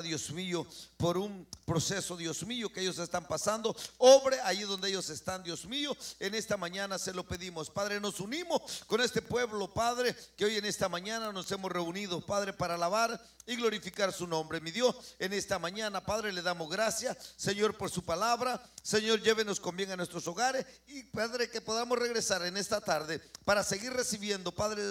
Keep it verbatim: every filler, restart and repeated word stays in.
Dios mío, por un proceso, Dios mío, que ellos están pasando. Obre ahí donde ellos están, Dios mío. En esta mañana se lo pedimos, Padre. Nos unimos con este pueblo, Padre, que hoy en esta mañana nos hemos reunido, Padre, para alabar y glorificar su nombre. Mi Dios, en esta mañana, Padre, le damos gracias, Señor, por su palabra. Señor, llévenos con bien a nuestros hogares y, Padre, que podamos regresar en esta tarde para seguir recibiendo, Padre,